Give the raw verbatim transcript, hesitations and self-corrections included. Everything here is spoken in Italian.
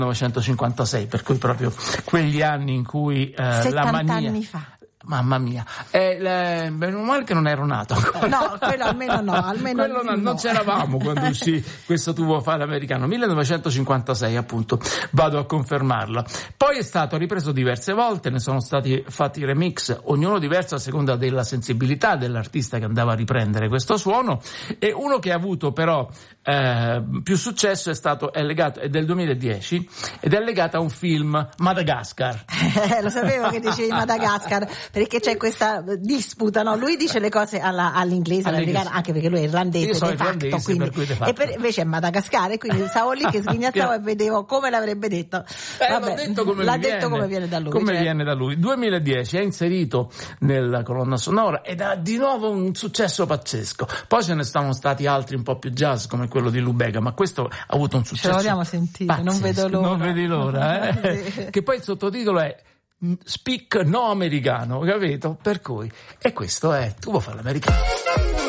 millenovecentocinquantasei, per cui proprio quegli anni in cui eh, la mania anni fa. Mamma mia, eh, le, meno male che non ero nato ancora. No, quello almeno no, almeno quello no, no. Non c'eravamo quando uscì questo tuo fare americano, millenovecentocinquantasei appunto, vado a confermarla. Poi è stato ripreso diverse volte, ne sono stati fatti remix, ognuno diverso a seconda della sensibilità dell'artista che andava a riprendere questo suono, e uno che ha avuto però eh, più successo è stato, è legato, è del duemiladieci ed è legato a un film, Madagascar. Lo sapevo che dicevi Madagascar, perché c'è questa disputa, no? Lui dice le cose alla, all'inglese, all'americana, anche perché lui è irlandese, io sono de facto, irlandese, quindi, per cui de fatto. E per, invece è Madagascar, e quindi stavo lì che sghignazzavo e vedevo come l'avrebbe detto. Eh, Vabbè, l'ho detto come l'ha viene, detto come viene da lui. come certo. viene da lui. duemiladieci è inserito nella colonna sonora ed ha di nuovo un successo pazzesco. Poi ce ne stavano stati altri un po' più jazz come quello di Lubega, ma questo ha avuto un successo. Ce lo vogliamo sentire, pazzesco. non vedo l'ora. Non vedi l'ora, eh? Sì. Che poi il sottotitolo è Speak no americano, capito? Per cui, e questo è Tu vuoi fare l'americano.